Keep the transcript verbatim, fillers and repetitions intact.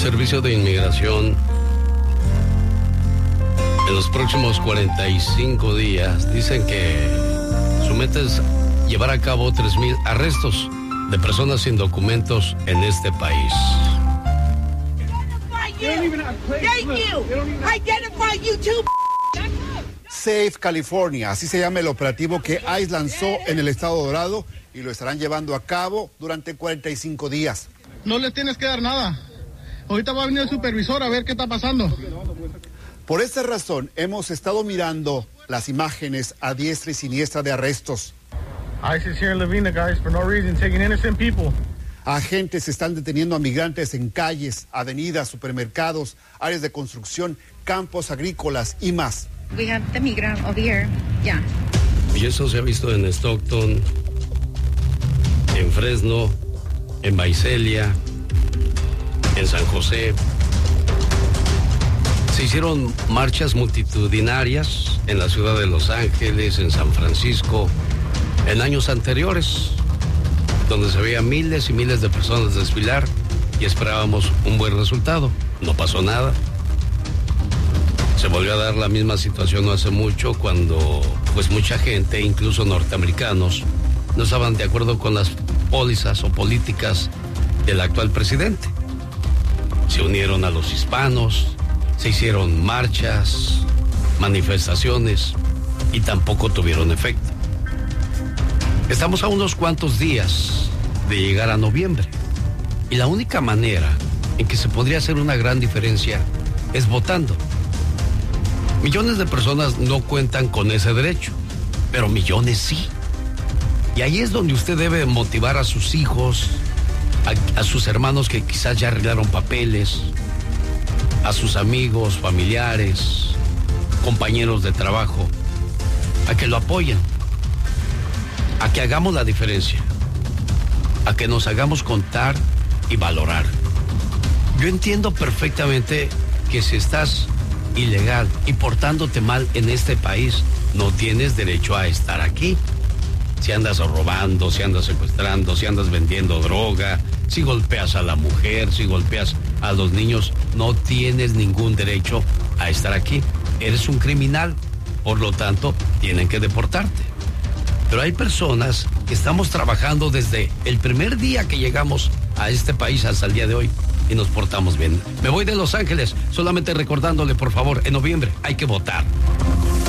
Servicio de Inmigración en los próximos cuarenta y cinco días dicen que su meta es llevar a cabo tres mil arrestos de personas sin documentos en este país. Safe California, así se llama el operativo que ICE lanzó en el estado Dorado y lo estarán llevando a cabo durante cuarenta y cinco días. No les tienes que dar nada. Ahorita va a venir el supervisor a ver qué está pasando. Por esta razón hemos estado mirando las imágenes a diestra y siniestra de arrestos. ICE is here in Lavina, guys, for no reason, taking innocent people. Agentes están deteniendo a migrantes en calles, avenidas, supermercados, áreas de construcción, campos agrícolas y más. We have the migrant over here. Yeah. Y eso se ha visto en Stockton, en Fresno, en Visalia, en San José. Se hicieron marchas multitudinarias en la ciudad de Los Ángeles, en San Francisco, en años anteriores, donde se veían miles y miles de personas desfilar y esperábamos un buen resultado. No pasó nada. Se volvió a dar la misma situación no hace mucho, cuando pues mucha gente, incluso norteamericanos, no estaban de acuerdo con las pólizas o políticas del actual presidente. Se unieron a los hispanos, se hicieron marchas, manifestaciones y tampoco tuvieron efecto. Estamos a unos cuantos días de llegar a noviembre y la única manera en que se podría hacer una gran diferencia es votando. Millones de personas no cuentan con ese derecho, pero millones sí. Y ahí es donde usted debe motivar a sus hijos, a, a sus hermanos que quizás ya arreglaron papeles, a sus amigos, familiares, compañeros de trabajo, a que lo apoyen, a que hagamos la diferencia, a que nos hagamos contar y valorar. Yo entiendo perfectamente que si estás ilegal y portándote mal en este país, no tienes derecho a estar aquí. Si andas robando, si andas secuestrando, si andas vendiendo droga, si golpeas a la mujer, si golpeas a los niños, no tienes ningún derecho a estar aquí. Eres un criminal, por lo tanto, tienen que deportarte. Pero hay personas que estamos trabajando desde el primer día que llegamos a este país hasta el día de hoy y nos portamos bien. Me voy de Los Ángeles, solamente recordándole, por favor, en noviembre hay que votar.